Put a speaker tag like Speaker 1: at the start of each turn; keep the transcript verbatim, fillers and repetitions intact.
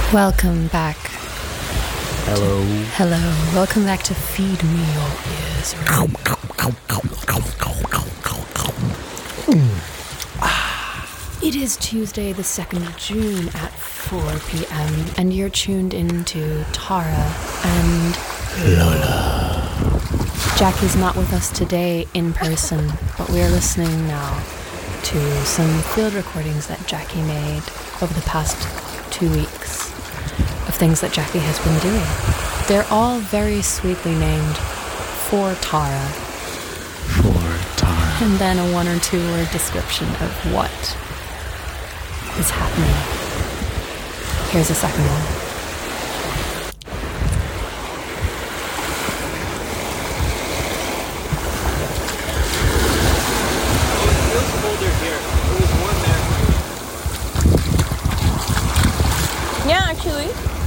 Speaker 1: Welcome back.
Speaker 2: Hello.
Speaker 1: Hello. Welcome back to Feed Me Your Ears. It is Tuesday, the second of June at four p.m. and you're tuned into Tara and
Speaker 2: Lola.
Speaker 1: Jackie's not with us today in person, but we are listening now to some field recordings that Jackie made over the past two weeks of things that Jackie has been doing. They're all very sweetly named For Tara.
Speaker 2: For Tara.
Speaker 1: And then a one or two word description of what is happening. Here's a second one.
Speaker 3: Yeah, actually.